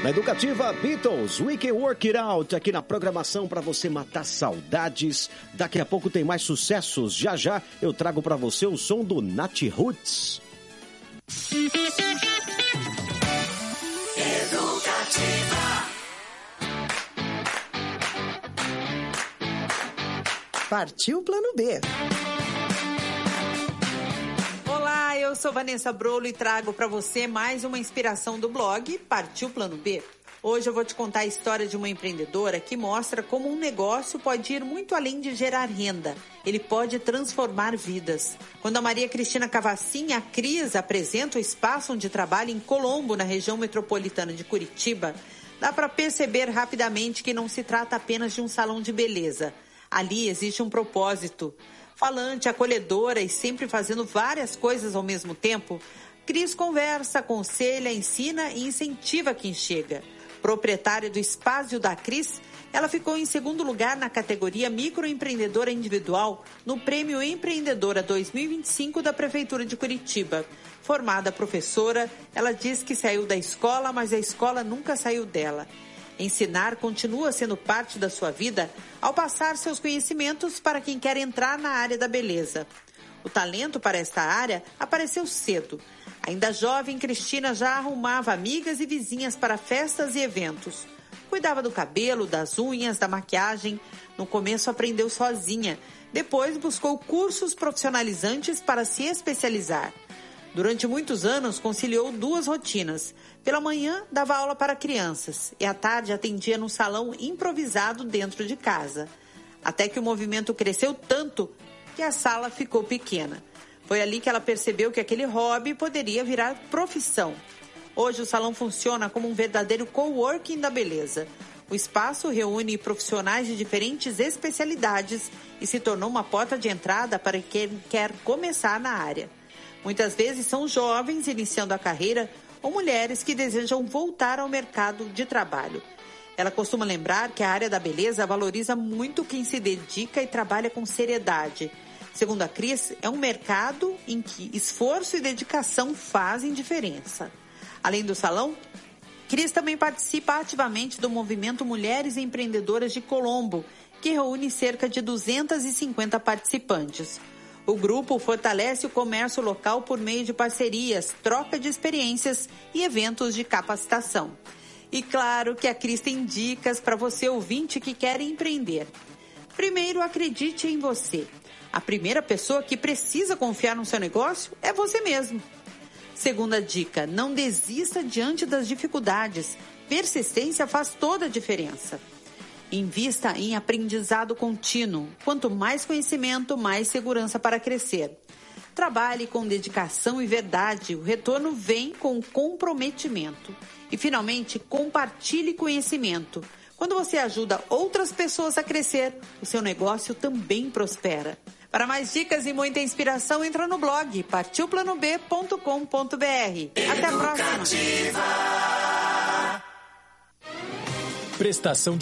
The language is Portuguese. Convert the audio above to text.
Na Educativa, Beatles, We Can Work It Out, aqui na programação para você matar saudades. Daqui a pouco tem mais sucessos. Já já eu trago para você o som do Nat Roots. Educativa. Partiu Plano B. Olá, eu sou Vanessa Brolo e trago para você mais uma inspiração do blog Partiu Plano B. Hoje eu vou te contar a história de uma empreendedora que mostra como um negócio pode ir muito além de gerar renda. Ele pode transformar vidas. Quando a Maria Cristina Cavacin, a Cris, apresenta o espaço onde trabalha em Colombo, na região metropolitana de Curitiba, dá para perceber rapidamente que não se trata apenas de um salão de beleza. Ali existe um propósito. Falante, acolhedora e sempre fazendo várias coisas ao mesmo tempo, Cris conversa, aconselha, ensina e incentiva quem chega. Proprietária do Espaço da Cris, ela ficou em segundo lugar na categoria Microempreendedora Individual no Prêmio Empreendedora 2025 da Prefeitura de Curitiba. Formada professora, ela diz que saiu da escola, mas a escola nunca saiu dela. Ensinar continua sendo parte da sua vida ao passar seus conhecimentos para quem quer entrar na área da beleza. O talento para esta área apareceu cedo. Ainda jovem, Cristina já arrumava amigas e vizinhas para festas e eventos. Cuidava do cabelo, das unhas, da maquiagem. No começo aprendeu sozinha. Depois buscou cursos profissionalizantes para se especializar. Durante muitos anos, conciliou duas rotinas. Pela manhã, dava aula para crianças e à tarde atendia num salão improvisado dentro de casa. Até que o movimento cresceu tanto que a sala ficou pequena. Foi ali que ela percebeu que aquele hobby poderia virar profissão. Hoje o salão funciona como um verdadeiro coworking da beleza. O espaço reúne profissionais de diferentes especialidades e se tornou uma porta de entrada para quem quer começar na área. Muitas vezes são jovens iniciando a carreira ou mulheres que desejam voltar ao mercado de trabalho. Ela costuma lembrar que a área da beleza valoriza muito quem se dedica e trabalha com seriedade. Segundo a Cris, é um mercado em que esforço e dedicação fazem diferença. Além do salão, Cris também participa ativamente do movimento Mulheres Empreendedoras de Colombo, que reúne cerca de 250 participantes. O grupo fortalece o comércio local por meio de parcerias, troca de experiências e eventos de capacitação. E claro que a Cris tem dicas para você ouvinte que quer empreender. Primeiro, acredite em você. A primeira pessoa que precisa confiar no seu negócio é você mesmo. Segunda dica, não desista diante das dificuldades. Persistência faz toda a diferença. Invista em aprendizado contínuo. Quanto mais conhecimento, mais segurança para crescer. Trabalhe com dedicação e verdade. O retorno vem com comprometimento. E, finalmente, compartilhe conhecimento. Quando você ajuda outras pessoas a crescer, o seu negócio também prospera. Para mais dicas e muita inspiração, entra no blog partiuplanob.com.br. Até a próxima! Prestação de